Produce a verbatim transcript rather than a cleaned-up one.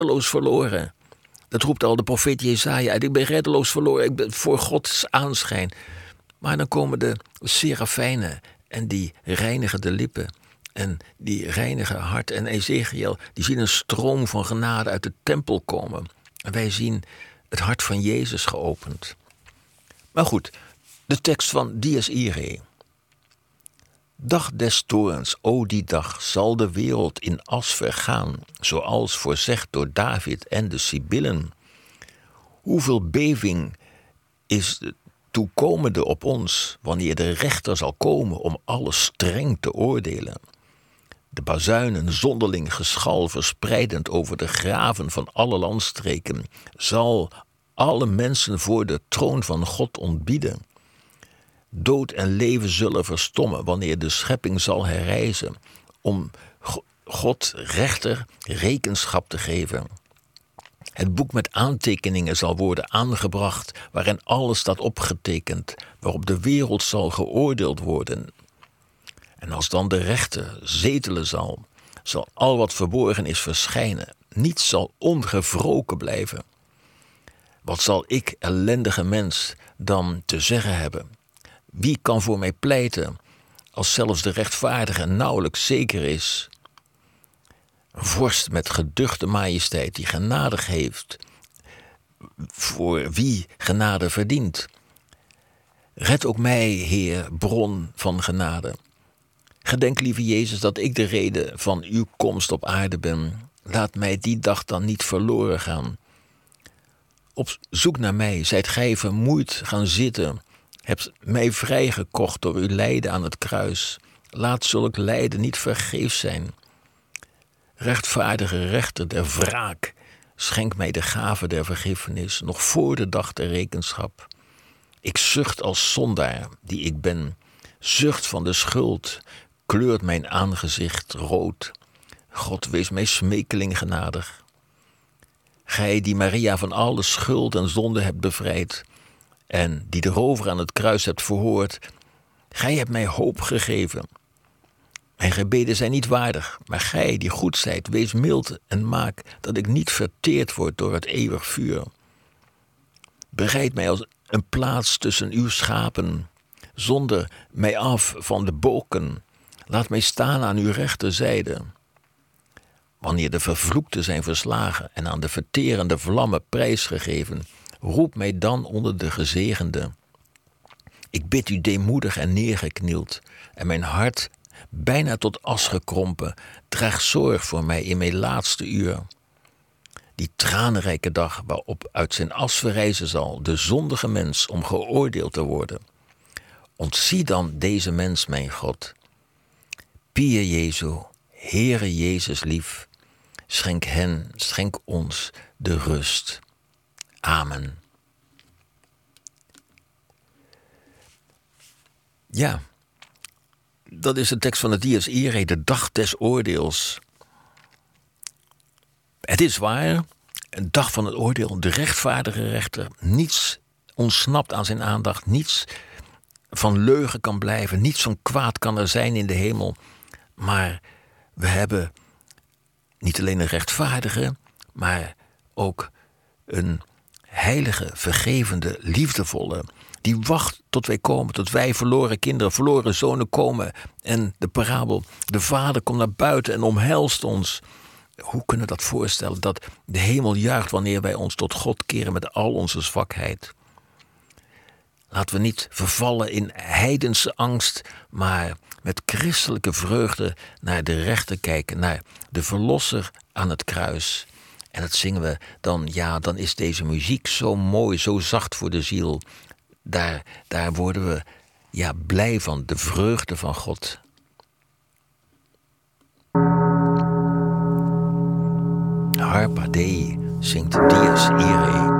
reddeloos verloren. Dat roept al de profeet Jesaja uit. Ik ben reddeloos verloren, ik ben voor Gods aanschijn. Maar dan komen de serafijnen en die reinigen de lippen. En die reinigen hart. En Ezekiel, die zien een stroom van genade uit de tempel komen. En wij zien het hart van Jezus geopend. Maar goed, de tekst van Dies Irae. Dag des toorns, o die dag, zal de wereld in as vergaan, zoals voorzegd door David en de Sibyllen. Hoeveel beving is de toekomende op ons, wanneer de rechter zal komen om alles streng te oordelen. De bazuinen zonderling geschal verspreidend over de graven van alle landstreken, zal alle mensen voor de troon van God ontbieden. Dood en leven zullen verstommen wanneer de schepping zal herrijzen, om God rechter rekenschap te geven. Het boek met aantekeningen zal worden aangebracht, waarin alles staat opgetekend, waarop de wereld zal geoordeeld worden. En als dan de rechter zetelen zal, zal al wat verborgen is verschijnen. Niets zal ongewroken blijven. Wat zal ik, ellendige mens, dan te zeggen hebben? Wie kan voor mij pleiten, als zelfs de rechtvaardige nauwelijks zeker is? Een vorst met geduchte majesteit die genadig heeft, voor wie genade verdient. Red ook mij, Heer, bron van genade. Gedenk, lieve Jezus, dat ik de reden van uw komst op aarde ben. Laat mij die dag dan niet verloren gaan. Op zoek naar mij, zijt gij vermoeid gaan zitten. Hebt mij vrijgekocht door uw lijden aan het kruis. Laat zulk lijden niet vergeefs zijn. Rechtvaardige rechter der wraak, schenk mij de gave der vergiffenis, nog voor de dag der rekenschap. Ik zucht als zondaar die ik ben, zucht van de schuld, kleurt mijn aangezicht rood. God, wees mij smekeling genadig. Gij die Maria van alle schuld en zonde hebt bevrijd, en die de rover aan het kruis hebt verhoord, gij hebt mij hoop gegeven. Mijn gebeden zijn niet waardig, maar gij die goed zijt, wees mild en maak dat ik niet verteerd word door het eeuwig vuur. Bereid mij als een plaats tussen uw schapen, zonder mij af van de boken. Laat mij staan aan uw rechterzijde. Wanneer de vervloekten zijn verslagen en aan de verterende vlammen prijsgegeven, roep mij dan onder de gezegenden. Ik bid u deemoedig en neergeknield, en mijn hart, bijna tot as gekrompen, draag zorg voor mij in mijn laatste uur. Die tranenrijke dag waarop uit zijn as verrijzen zal de zondige mens om geoordeeld te worden. Ontzie dan deze mens, mijn God. Pie Jezu, Heere Jezus lief, schenk hen, schenk ons de rust. Amen. Ja, dat is de tekst van het Dies Irae, de dag des oordeels. Het is waar, een dag van het oordeel, de rechtvaardige rechter. Niets ontsnapt aan zijn aandacht, niets van leugen kan blijven, niets van kwaad kan er zijn in de hemel. Maar we hebben niet alleen een rechtvaardige, maar ook een heilige, vergevende, liefdevolle, die wacht tot wij komen, tot wij verloren kinderen, verloren zonen komen. En de parabel, de vader komt naar buiten en omhelst ons. Hoe kunnen we dat voorstellen, dat de hemel juicht wanneer wij ons tot God keren met al onze zwakheid? Laten we niet vervallen in heidense angst, maar met christelijke vreugde naar de rechter kijken, naar de verlosser aan het kruis. En dat zingen we dan, ja, dan is deze muziek zo mooi, zo zacht voor de ziel. Daar, daar worden we ja, blij van, de vreugde van God. Harpa Dei zingt Dies Irae.